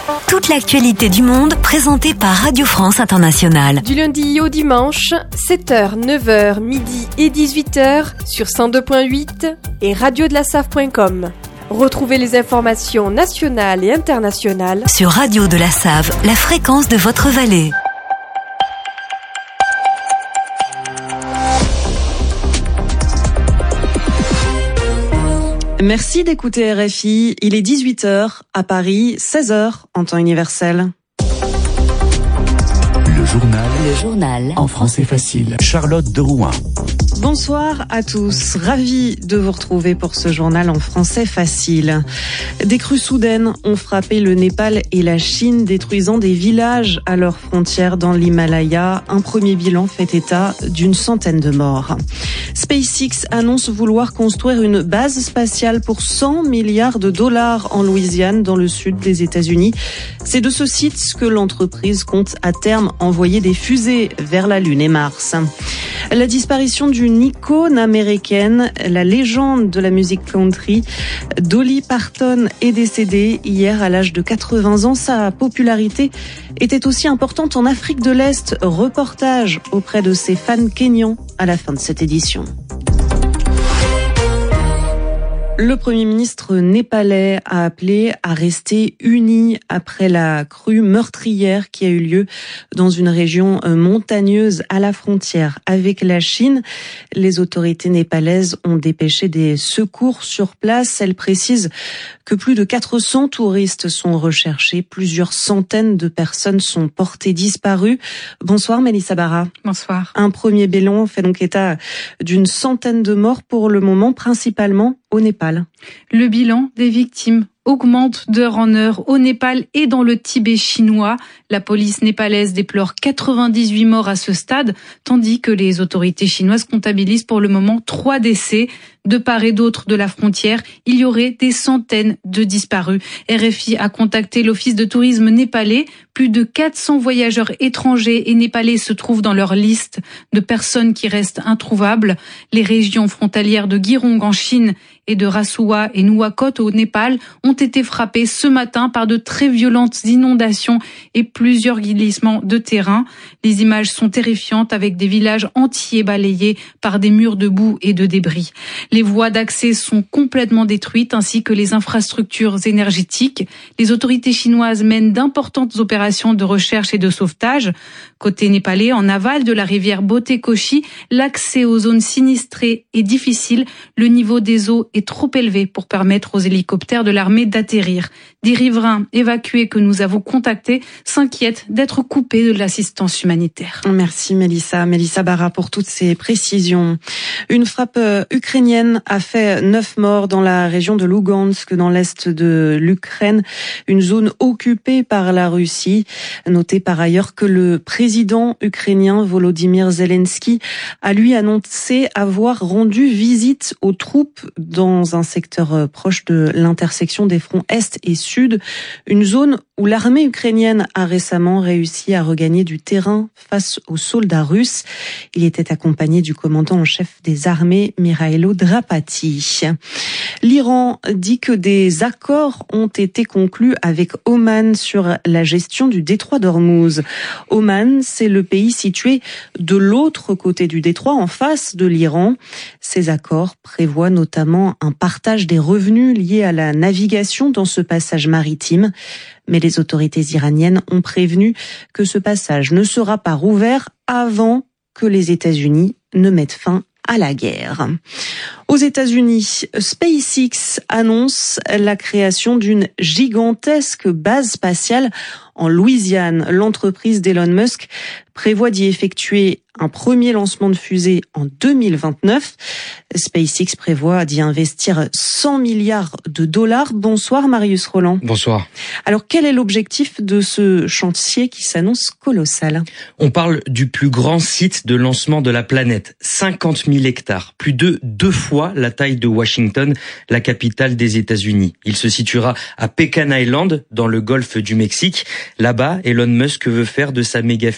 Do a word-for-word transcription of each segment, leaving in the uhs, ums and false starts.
Toute l'actualité du monde présentée par Radio France Internationale. Du lundi au dimanche, sept heures, neuf heures, midi et dix-huit heures sur cent deux virgule huit et radio de la save point com. Retrouvez les informations nationales et internationales sur Radio de la Save, la fréquence de votre vallée. Merci d'écouter R F I. Il est dix-huit heures à Paris, seize heures en temps universel. Le journal. Le journal. En français facile. Charlotte de Rouen. Bonsoir à tous, ravi de vous retrouver pour ce journal en français facile. Des crues soudaines ont frappé le Népal et la Chine, détruisant des villages à leurs frontières dans l'Himalaya. Un premier bilan fait état d'une centaine de morts. SpaceX annonce vouloir construire une base spatiale pour cent milliards de dollars en Louisiane, dans le sud des États-Unis. C'est de ce site que l'entreprise compte à terme envoyer des fusées vers la Lune et Mars. La disparition d'une icône américaine, la légende de la musique country, Dolly Parton, est décédée hier à l'âge de quatre-vingts ans. Sa popularité était aussi importante en Afrique de l'Est. Reportage auprès de ses fans kényans à la fin de cette édition. Le Premier ministre népalais a appelé à rester unis après la crue meurtrière qui a eu lieu dans une région montagneuse à la frontière avec la Chine. Les autorités népalaises ont dépêché des secours sur place. Elles précisent que plus de quatre cents touristes sont recherchés. Plusieurs centaines de personnes sont portées disparues. Bonsoir Mélissa Barra. Bonsoir. Un premier bilan fait donc état d'une centaine de morts pour le moment, principalement au Népal. Le bilan des victimes augmente d'heure en heure au Népal et dans le Tibet chinois. La police népalaise déplore quatre-vingt-dix-huit morts à ce stade, tandis que les autorités chinoises comptabilisent pour le moment trois décès. De part et d'autre de la frontière, il y aurait des centaines de disparus. R F I a contacté l'office de tourisme népalais. Plus de quatre cents voyageurs étrangers et népalais se trouvent dans leur liste de personnes qui restent introuvables. Les régions frontalières de Girong en Chine et de Rasuwa et Nuwakot au Népal ont été frappées ce matin par de très violentes inondations et plusieurs glissements de terrain. Les images sont terrifiantes avec des villages entiers balayés par des murs de boue et de débris. Les voies d'accès sont complètement détruites ainsi que les infrastructures énergétiques. Les autorités chinoises mènent d'importantes opérations de recherche et de sauvetage. Côté népalais, en aval de la rivière Botekoshi, l'accès aux zones sinistrées est difficile. Le niveau des eaux est trop élevé pour permettre aux hélicoptères de l'armée d'atterrir. Des riverains évacués que nous avons contactés s'inquiètent d'être coupés de l'assistance humanitaire. Merci Mélissa. Mélissa Barra pour toutes ces précisions. Une frappe ukrainienne a fait neuf morts dans la région de Lugansk, dans l'est de l'Ukraine, une zone occupée par la Russie. Notez par ailleurs que le président ukrainien Volodymyr Zelensky a lui annoncé avoir rendu visite aux troupes dans un secteur proche de l'intersection des fronts Est et Sud, une zone où l'armée ukrainienne a récemment réussi à regagner du terrain face aux soldats russes. Il était accompagné du commandant en chef des armées, Mikhailo Drapati. L'Iran dit que des accords ont été conclus avec Oman sur la gestion du détroit d'Ormuz. Oman, c'est le pays situé de l'autre côté du détroit, en face de l'Iran. Ces accords prévoient notamment un partage des revenus liés à la navigation dans ce passage maritime. Mais les autorités iraniennes ont prévenu que ce passage ne sera pas rouvert avant que les États-Unis ne mettent fin à la guerre. Aux États-Unis, SpaceX annonce la création d'une gigantesque base spatiale en Louisiane. L'entreprise d'Elon Musk prévoit d'y effectuer un premier lancement de fusée en deux mille vingt-neuf. SpaceX prévoit d'y investir cent milliards de dollars. Bonsoir Marius Roland. Bonsoir. Alors quel est l'objectif de ce chantier qui s'annonce colossal ? On parle du plus grand site de lancement de la planète, cinquante mille hectares, plus de deux fois la taille de Washington, la capitale des États-Unis. Il se situera à Pecan Island, dans le golfe du Mexique. Là-bas, Elon Musk veut faire de sa méga fusée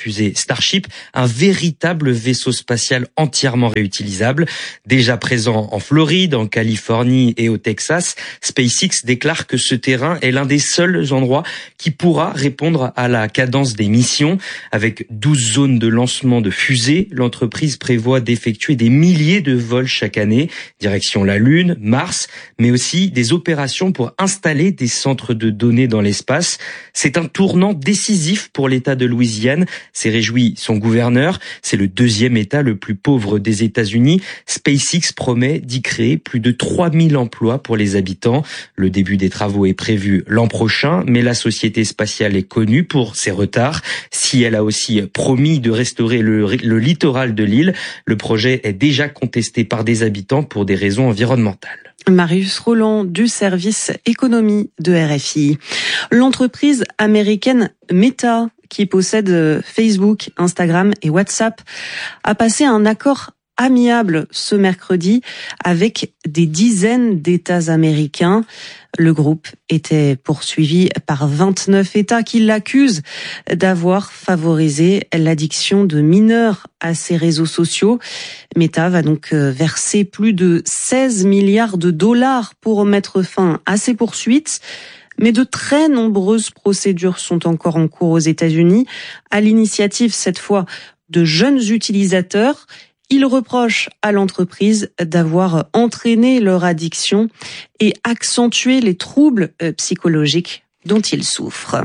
Starship, un véritable vaisseau spatial entièrement réutilisable. Déjà présent en Floride, en Californie et au Texas, SpaceX déclare que ce terrain est l'un des seuls endroits qui pourra répondre à la cadence des missions. Avec douze zones de lancement de fusées, l'entreprise prévoit d'effectuer des milliers de vols chaque année, direction la Lune, Mars, mais aussi des opérations pour installer des centres de données dans l'espace. C'est un tournant décisif pour l'État de Louisiane, s'est réjoui son gouverneur. C'est le deuxième État le plus pauvre des États-Unis. SpaceX promet d'y créer plus de trois mille emplois pour les habitants. Le début des travaux est prévu l'an prochain, mais la société spatiale est connue pour ses retards. Si elle a aussi promis de restaurer le, le littoral de l'île, le projet est déjà contesté par des habitants pour des raisons environnementales. Marius Roland du service économie de R F I. L'entreprise américaine Meta, qui possède Facebook, Instagram et WhatsApp, a passé un accord amiable ce mercredi avec des dizaines d'États américains. Le groupe était poursuivi par vingt-neuf États qui l'accusent d'avoir favorisé l'addiction de mineurs à ses réseaux sociaux. Meta va donc verser plus de seize milliards de dollars pour mettre fin à ces poursuites. Mais de très nombreuses procédures sont encore en cours aux États-Unis, à l'initiative cette fois de jeunes utilisateurs. Ils reprochent à l'entreprise d'avoir entraîné leur addiction et accentué les troubles psychologiques dont ils souffrent.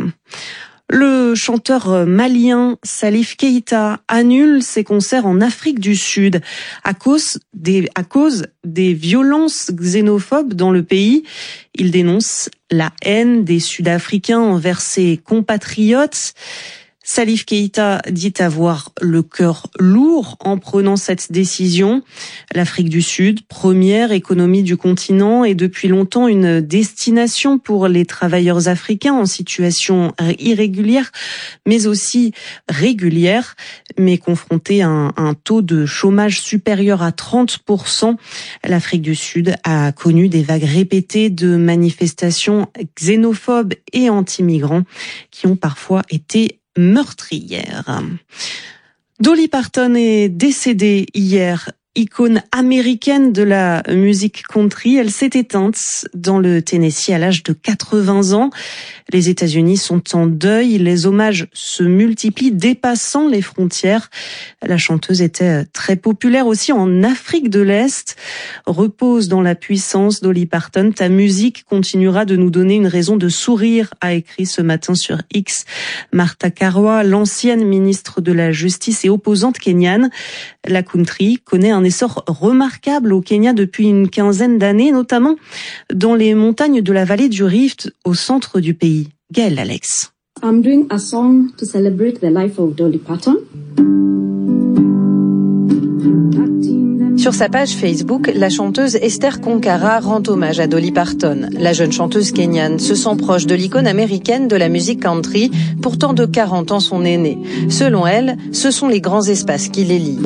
Le chanteur malien Salif Keita annule ses concerts en Afrique du Sud à cause des, à cause des violences xénophobes dans le pays. Il dénonce la haine des Sud-Africains envers ses compatriotes. Salif Keita dit avoir le cœur lourd en prenant cette décision. L'Afrique du Sud, première économie du continent, est depuis longtemps une destination pour les travailleurs africains en situation irrégulière, mais aussi régulière, mais confrontée à un, un taux de chômage supérieur à trente pour cent. L'Afrique du Sud a connu des vagues répétées de manifestations xénophobes et anti-migrants qui ont parfois été meurtrière. Dolly Parton est décédée hier, icône américaine de la musique country. Elle s'est éteinte dans le Tennessee à l'âge de quatre-vingts ans. Les États-Unis sont en deuil. Les hommages se multiplient, dépassant les frontières. La chanteuse était très populaire aussi en Afrique de l'Est. Repose dans la puissance, Dolly Parton. Ta musique continuera de nous donner une raison de sourire, a écrit ce matin sur X Martha Karua, l'ancienne ministre de la Justice et opposante kenyane. La country connaît un essor remarquable au Kenya depuis une quinzaine d'années, notamment dans les montagnes de la vallée du Rift, au centre du pays. Gaël Alex. I'm doing a song to celebrate the life of Dolly Parton. Sur sa page Facebook, la chanteuse Esther Konkara rend hommage à Dolly Parton. La jeune chanteuse kenyane se sent proche de l'icône américaine de la musique country, pourtant de quarante ans son aînée. Selon elle, ce sont les grands espaces qui les lient.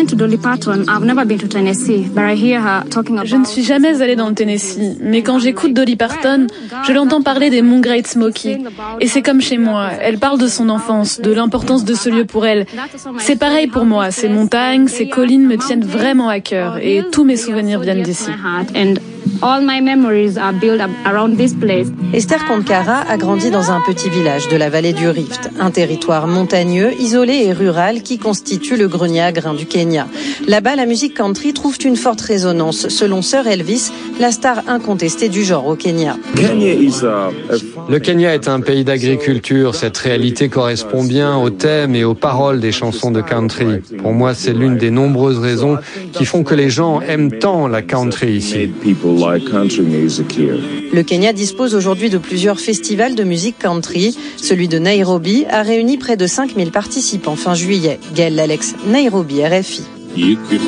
Je ne suis jamais allée dans le Tennessee, mais quand j'écoute Dolly Parton, je l'entends parler des monts Great Smoky. Et c'est comme chez moi, elle parle de son enfance, de l'importance de ce lieu pour elle. C'est pareil pour moi, ces montagnes, ces collines me tiennent vraiment à cœur et tous mes souvenirs viennent d'ici. All my memories are built up around this place. Esther Konkara a grandi dans un petit village de la vallée du Rift, un territoire montagneux, isolé et rural qui constitue le grenier à grains du Kenya. Là-bas, la musique country trouve une forte résonance, selon Sir Elvis, la star incontestée du genre au Kenya. Le Kenya est un pays d'agriculture. Cette réalité correspond bien aux thèmes et aux paroles des chansons de country. Pour moi, c'est l'une des nombreuses raisons qui font que les gens aiment tant la country ici. Le Kenya dispose aujourd'hui de plusieurs festivals de musique country. Celui de Nairobi a réuni près de cinq mille participants fin juillet. Gaël Alex, Nairobi, R F I.